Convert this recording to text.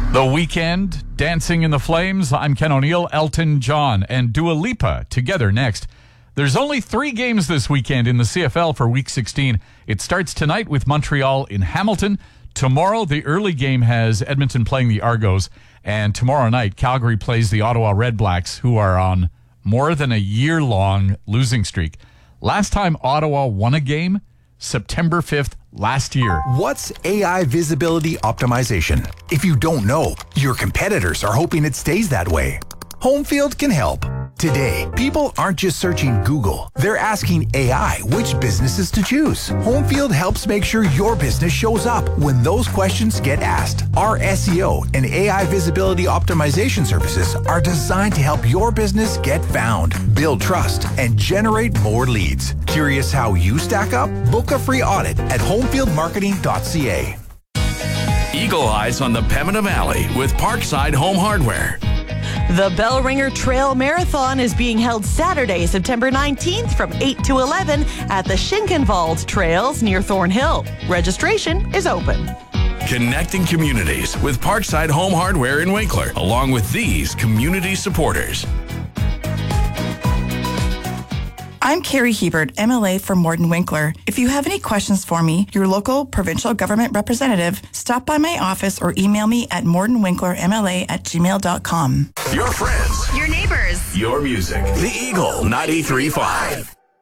The Weeknd, Dancing in the Flames. I'm Ken O'Neill, Elton John, and Dua Lipa together next. There's only 3 games this weekend in the CFL for Week 16. It starts tonight with Montreal in Hamilton. Tomorrow, the early game has Edmonton playing the Argos. And tomorrow night, Calgary plays the Ottawa Redblacks, who are on more than a year-long losing streak. Last time Ottawa won a game, September 5th last year. What's AI visibility optimization? If you don't know, your competitors are hoping it stays that way. Homefield can help. Today, people aren't just searching Google. They're asking AI which businesses to choose. Homefield helps make sure your business shows up when those questions get asked. Our SEO and AI visibility optimization services are designed to help your business get found, build trust, and generate more leads. Curious how you stack up? Book a free audit at homefieldmarketing.ca. Eagle Eyes on the Pembina Valley with Parkside Home Hardware. The Bellringer Trail Marathon is being held Saturday, September 19th from 8 to 11 at the Schinkenwald Trails near Thornhill. Registration is open. Connecting communities with Parkside Home Hardware in Winkler, along with these community supporters. I'm Carrie Hebert, MLA for Morden Winkler. If you have any questions for me, your local provincial government representative, stop by my office or email me at mordenwinklermla@gmail.com. Your friends. Your neighbors. Your music. The Eagle 93.5.